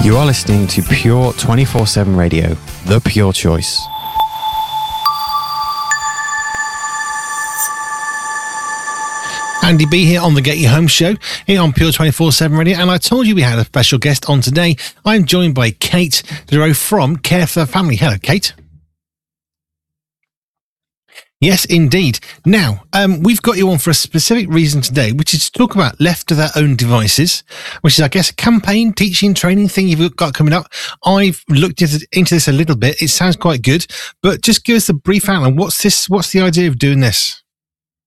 You are listening to Pure 24/7 Radio, the pure choice. Andy B here on the Get You Home show here on Pure 24/7 Radio, and I told you we had a special guest on today. I'm joined by Kate Duro from Care for the Family. Hello, Kate. Yes, indeed. Now, we've got you on for a specific reason today, which is to talk about left to their own devices, which is, I guess, a campaign, teaching, training thing you've got coming up. I've looked into this a little bit. It sounds quite good, but just give us a brief outline. What's this? What's the idea of doing this?